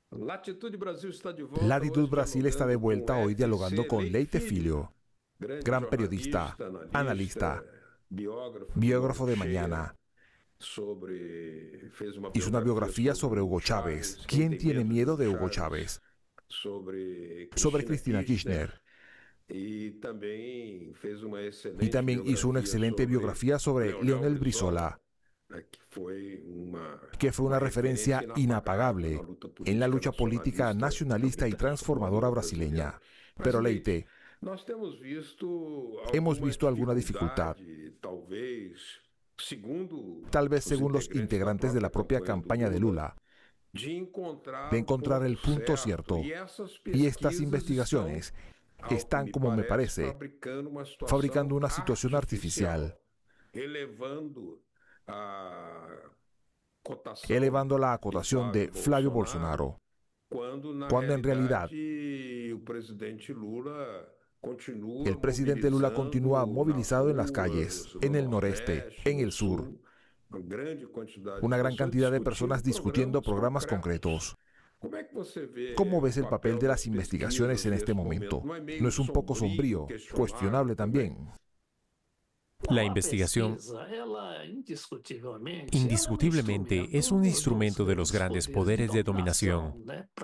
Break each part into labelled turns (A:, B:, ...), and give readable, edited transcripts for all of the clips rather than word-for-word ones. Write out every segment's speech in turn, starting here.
A: Latitud Brasil está de vuelta hoy dialogando con Leite Filho, gran periodista, analista, biógrafo de mañana. Hizo una biografía sobre Hugo Chávez. ¿Quién tiene miedo de Hugo Chávez? Sobre Cristina Kirchner. Y también hizo una excelente biografía sobre Leonel Brizola, que fue una referencia inapagable en la lucha política nacionalista y transformadora brasileña. Pero Leite, hemos visto alguna dificultad, tal vez según los integrantes de la propia campaña de Lula, de encontrar el punto cierto. Y estas investigaciones están, como me parece, fabricando una situación artificial, elevando la acotación de Flavio Bolsonaro, cuando en realidad el presidente Lula continúa movilizado en las calles, en el noreste, en el sur. Una gran cantidad de personas discutiendo programas concretos. ¿Cómo ves el papel de las investigaciones en este momento? ¿No es un poco sombrío, cuestionable también?
B: La investigación, indiscutiblemente, es un instrumento de los grandes poderes de dominación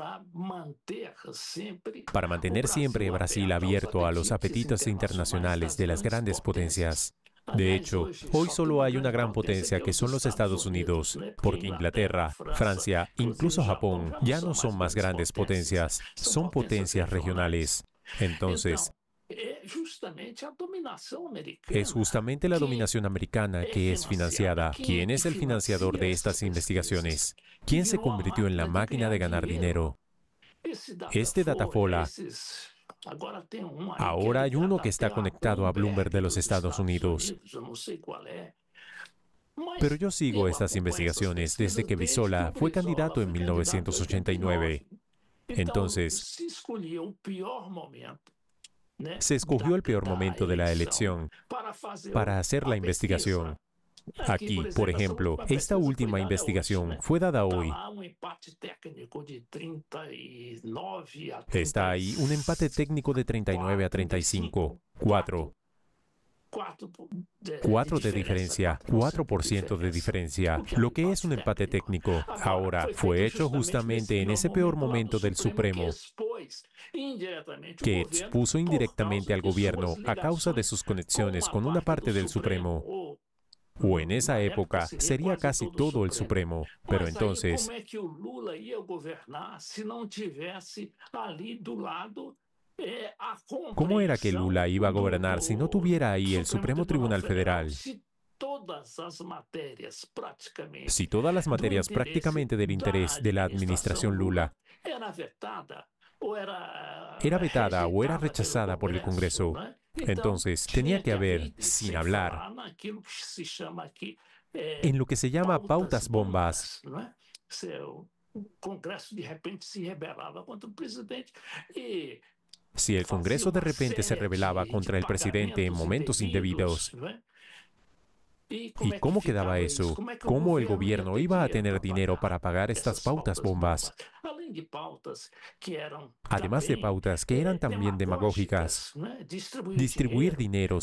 B: para mantener siempre Brasil abierto a los apetitos internacionales de las grandes potencias. De hecho, hoy solo hay una gran potencia que son los Estados Unidos, porque Inglaterra, Francia, incluso Japón ya no son más grandes potencias, son potencias regionales. Entonces, es justamente la dominación americana que es financiada. ¿Quién es el financiador de estas investigaciones? ¿Quién se convirtió en la máquina de ganar dinero? Este Datafolha. Ahora hay uno que está conectado a Bloomberg de los Estados Unidos. Pero yo sigo estas investigaciones desde que Brizola fue candidato en 1989. Entonces, se escogió el peor momento de la elección para hacer la investigación. Aquí, por ejemplo, esta última investigación fue dada hoy. Está ahí un empate técnico de 39 a 35. 4 de diferencia, 4% de diferencia, lo que es un empate técnico. Ahora, fue hecho justamente en ese peor momento del Supremo, que expuso indirectamente al gobierno a causa de sus conexiones con una parte del Supremo. O en esa época sería casi todo el Supremo. Pero entonces, ¿cómo era que Lula iba a gobernar si no tuviera ahí el Supremo Tribunal Federal? Si todas las materias prácticamente del interés de la administración Lula era vetada o era rechazada por el Congreso, entonces tenía que haber, sin hablar, en lo que se llama pautas bombas. Si el Congreso de repente se rebelaba contra el presidente en momentos indebidos, ¿y cómo quedaba eso? ¿Cómo el gobierno iba a tener dinero para pagar estas pautas bombas? Además de pautas que eran también demagógicas, distribuir dinero